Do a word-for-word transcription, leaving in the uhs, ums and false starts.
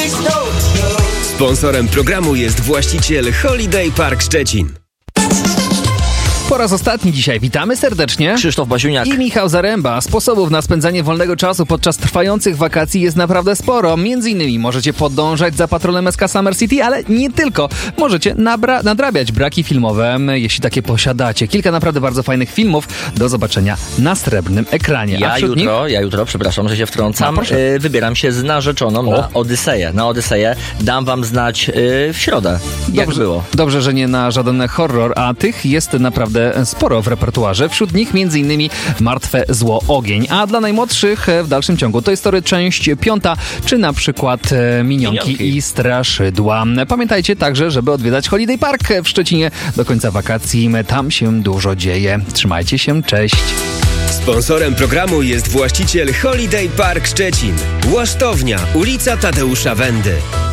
Sponsorem programu jest właściciel Holiday Park Szczecin. Po raz ostatni dzisiaj witamy serdecznie Krzysztof Basiuniak i Michał Zaręba. Sposobów na spędzanie wolnego czasu podczas trwających wakacji jest naprawdę sporo. Między innymi możecie podążać za patrolem S K Summer City, ale nie tylko. Możecie nabra- nadrabiać braki filmowe, jeśli takie posiadacie. Kilka naprawdę bardzo fajnych filmów do zobaczenia na srebrnym ekranie. Ja jutro, nich... ja jutro, przepraszam, że się wtrącam, no, yy, wybieram się z narzeczoną o. na Odyseję. Na Odyseję dam wam znać yy, w środę, jak Dobrze, było. Dobrze, że nie na żaden horror, a tych jest naprawdę sporo w repertuarze. Wśród nich między innymi Martwe Zło Ogień. A dla najmłodszych w dalszym ciągu Toy Story część piąta, czy na przykład Minionki, Minionki i Straszydła. Pamiętajcie także, żeby odwiedzać Holiday Park w Szczecinie do końca wakacji. Tam się dużo dzieje. Trzymajcie się, cześć. Sponsorem programu jest właściciel Holiday Park Szczecin. Łasztownia, ulica Tadeusza Wendy.